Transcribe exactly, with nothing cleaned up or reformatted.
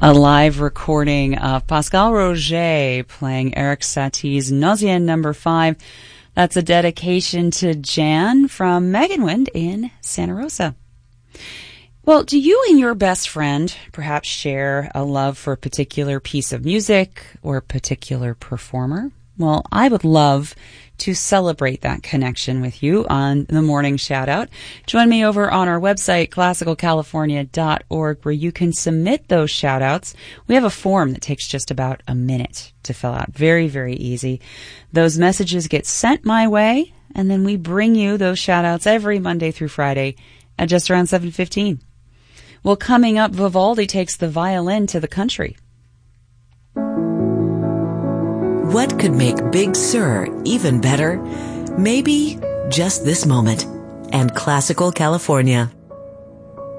A live recording of Pascal Roger playing Eric Satie's Nausea number five. That's a dedication to Jan from Meganwind in Santa Rosa. Well, do you and your best friend perhaps share a love for a particular piece of music or a particular performer? Well, I would love to celebrate that connection with you on the morning shout out. Join me over on our website, classical california dot org, where you can submit those shout outs. We have a form that takes just about a minute to fill out. Very, very easy. Those messages get sent my way, and then we bring you those shout outs every Monday through Friday at just around seven fifteen. Well, coming up, Vivaldi takes the violin to the country. What could make Big Sur even better? Maybe just this moment. And Classical California.